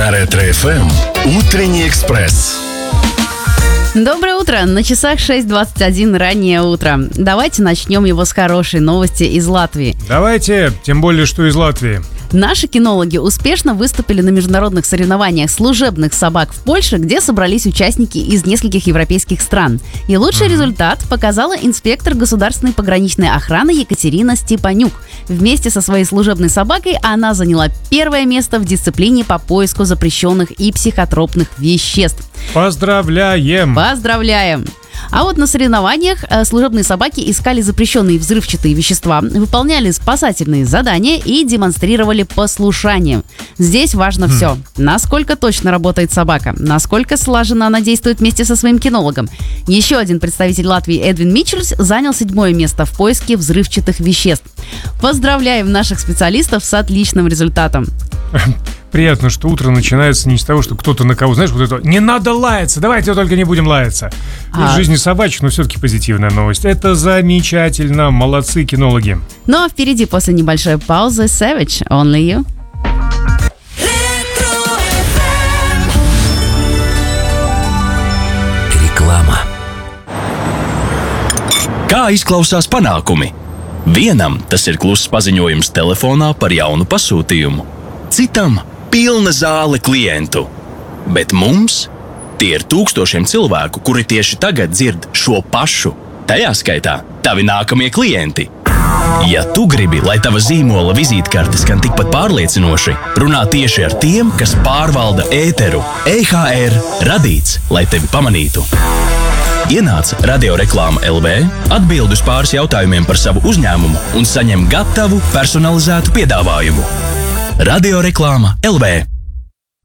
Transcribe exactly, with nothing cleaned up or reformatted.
На Ретро-эф эм «Утренний экспресс». Доброе утро! На часах шесть двадцать один, раннее утро. Давайте начнем его с хорошей новости из Латвии. Давайте, тем более, что из Латвии. Наши кинологи успешно выступили на международных соревнованиях служебных собак в Польше, где собрались участники из нескольких европейских стран. И лучший mm-hmm. результат показала инспектор государственной пограничной охраны Екатерина Степанюк. Вместе со своей служебной собакой она заняла первое место в дисциплине по поиску запрещенных и психотропных веществ. Поздравляем! Поздравляем! А вот на соревнованиях служебные собаки искали запрещенные взрывчатые вещества, выполняли спасательные задания и демонстрировали послушание. Здесь важно хм. все. Насколько точно работает собака, насколько слаженно она действует вместе со своим кинологом. Еще один представитель Латвии, Эдвин Митчельс, занял седьмое место в поиске взрывчатых веществ. Поздравляем наших специалистов с отличным результатом. Приятно, что утро начинается не с того, что кто-то на кого, знаешь, вот это «не надо лаяться, давайте только не будем лаяться». А... В жизни собачек, но все-таки позитивная новость. Это замечательно, молодцы кинологи. Ну а впереди после небольшой паузы Savage, Only You. Reklāma. Kā izklausās panākumi? Vienam tas ir kluss paziņojums telefonā par jaunu pasūtījumu. Citam pilna zāle klientu. Bet mums tie ir tūkstošiem cilvēku, kuri tieši tagad dzird šo pašu. Tajā skaitā tavi nākamie klienti. Ja tu gribi, lai tava zīmola vizītkarte skan tikpat pārliecinoši, runā tieši ar tiem, kas pārvalda ēteru. E H R radīts, lai tevi pamanītu. Ienāc Radioreklāma L V, atbild uz pāris jautājumiem par savu uzņēmumu un saņem gatavu personalizētu piedāvājumu. Radioreklāma L V.